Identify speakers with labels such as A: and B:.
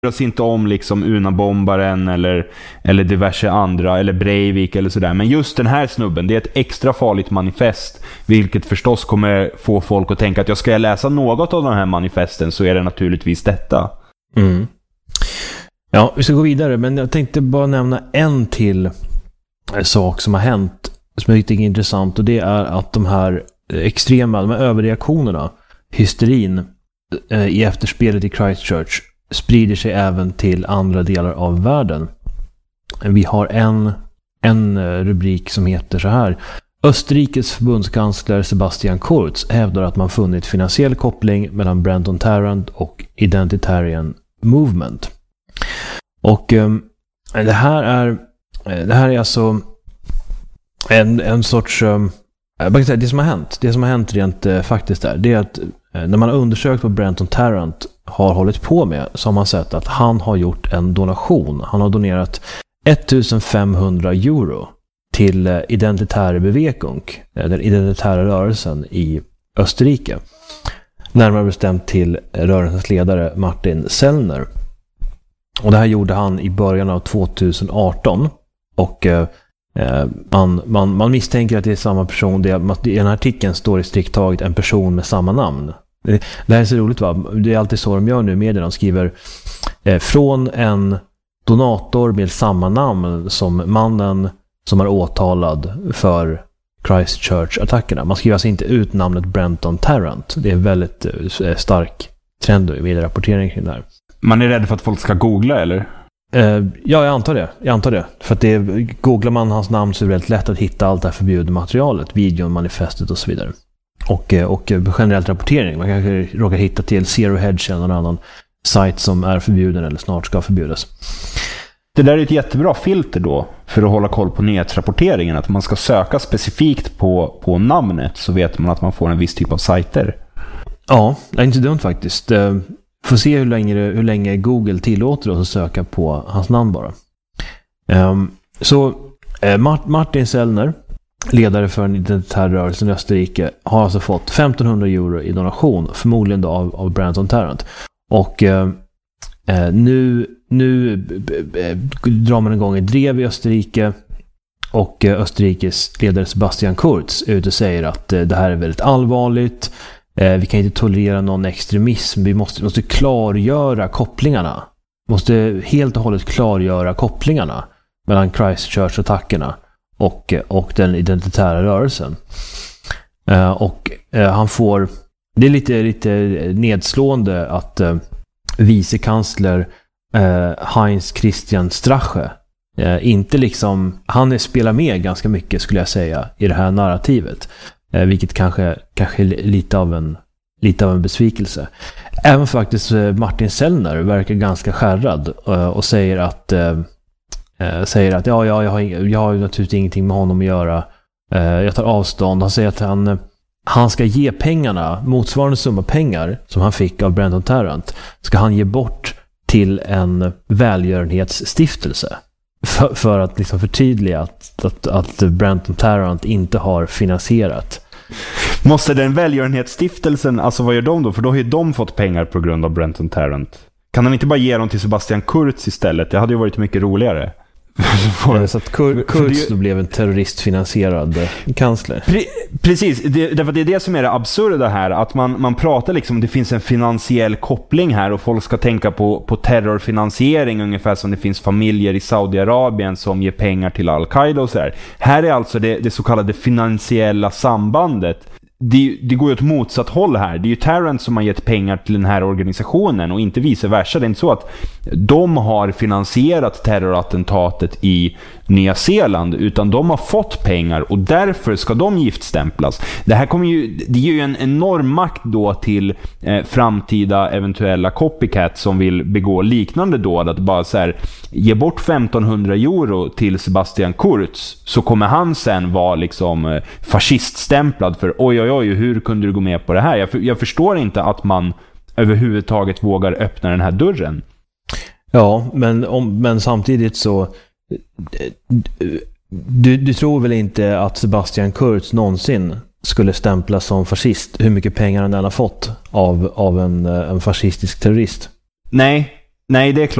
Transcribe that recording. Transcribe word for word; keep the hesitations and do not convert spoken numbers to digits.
A: oss inte om liksom Unabombaren eller, eller diverse andra, eller Breivik eller sådär. Men just den här snubben, det är ett extra farligt manifest, vilket förstås kommer få folk att tänka att jag ska läsa något av de här manifesten, så är det naturligtvis detta.
B: Mm. Ja, vi ska gå vidare, men jag tänkte bara nämna en till sak som har hänt som är riktigt intressant, och det är att de här extrema, de här överreaktionerna, hysterin eh, i efterspelet i Christchurch sprider sig även till andra delar av världen. Vi har en, en rubrik som heter så här: Österrikes förbundskansler Sebastian Kurz hävdar att man funnit finansiell koppling mellan Brenton Tarrant och Identitarian Movement. Och eh, det här är det här är alltså en, en sorts eh, det som har hänt, det som har hänt rent eh, faktiskt där, det är att eh, när man har undersökt vad Brenton Tarrant har hållit på med, så har man sett att han har gjort en donation. Han har donerat femtonhundra euro till eh, Identitäre Bewegung, eh, den identitära rörelsen i Österrike. Närmare bestämt till rörelsens ledare Martin Sellner. Och det här gjorde han i början av tjugoarton. Och eh, man, man, man misstänker att det är samma person. Det, att i den här artikeln står i strikt taget en person med samma namn. Det, det här är så roligt, va? Det är alltid så de gör nu med det. De skriver eh, från en donator med samma namn som mannen som är åtalad för Christchurch-attackerna. Man skriver alltså inte ut namnet Brenton Tarrant. Det är väldigt eh, stark trend i medierapportering kring det här.
A: Man är rädd för att folk ska googla, eller?
B: Uh, ja, jag antar det. Jag antar det. För att det, googlar man hans namn så är det väldigt lätt att hitta allt det här förbjudna materialet. Videon, manifestet och så vidare. Och, och generellt rapportering. Man kanske råkar hitta till Zero Hedge eller någon annan sajt som är förbjuden eller snart ska förbjudas.
A: Det där är ett jättebra filter då för att hålla koll på nyhetsrapporteringen. Att man ska söka specifikt på, på namnet, så vet man att man får en viss typ av sajter.
B: Ja, det är inte dumt faktiskt. Får se hur länge, hur länge Google tillåter oss att söka på hans namn bara. Um, så uh, Mart- Martin Sellner, ledare för en identitär rörelse i Österrike, har alltså fått femtonhundra euro i donation, förmodligen då av, av Brenton Tarrant. Och uh, uh, nu, nu b- b- drar man igång ett drev i Österrike, och uh, Österrikes ledare Sebastian Kurz är ute och säger att uh, det här är väldigt allvarligt. Vi kan inte tolerera någon extremism. Vi måste, måste klargöra kopplingarna. Måste helt och hållet klargöra kopplingarna mellan Christchurch-attackerna och, och den identitära rörelsen. Uh, och uh, han får... Det är lite, lite nedslående att uh, vicekansler uh, Heinz Christian Strache uh, inte liksom... Han är, spelar med ganska mycket, skulle jag säga, i det här narrativet. Eh, vilket kanske, kanske lite av en lite av en besvikelse. Även faktiskt eh, Martin Sellner verkar ganska skärrad eh, och säger att eh, säger att ja, ja jag, har, jag har naturligtvis ingenting med honom att göra. Eh, jag tar avstånd. Han säger att han, han ska ge pengarna, motsvarande summa pengar som han fick av Brenton Tarrant, ska han ge bort till en välgörenhetsstiftelse. För, för att liksom förtydliga att, att, att Brenton Tarrant inte har finansierat.
A: Måste den välgörenhetsstiftelsen, alltså vad gör de då? För då har ju de fått pengar på grund av Brenton Tarrant. Kan de inte bara ge dem till Sebastian Kurz istället? Det hade ju varit mycket roligare.
B: Så att Kur- Kurz då blev en terroristfinansierad kansler.
A: Pre- precis, det, därför det är det som är det absurda här, att man, man pratar liksom, det finns en finansiell koppling här och folk ska tänka på, på terrorfinansiering ungefär som det finns familjer i Saudiarabien som ger pengar till Al-Qaida och så här. Här är alltså det, det så kallade finansiella sambandet. Det, det går ju åt motsatt håll här. Det är ju Tarrant som har gett pengar till den här organisationen och inte vice versa. Det är inte så att de har finansierat terrorattentatet i Nya Zeeland, utan de har fått pengar och därför ska de giftstämplas. Det här kommer ju, det ger ju en enorm makt då till eh, framtida eventuella copycats som vill begå liknande dåd, att bara så här, ge bort femtonhundra euro till Sebastian Kurz, så kommer han sen vara liksom eh, fasciststämplad för oj oj oj, hur kunde du gå med på det här? Jag, för, jag förstår inte att man överhuvudtaget vågar öppna den här dörren.
B: Ja, men, om, men samtidigt så du, du tror väl inte att Sebastian Kurz någonsin skulle stämplas som fascist, hur mycket pengar han än har fått av, av en, en fascistisk terrorist?
A: Nej, Nej, det är klart.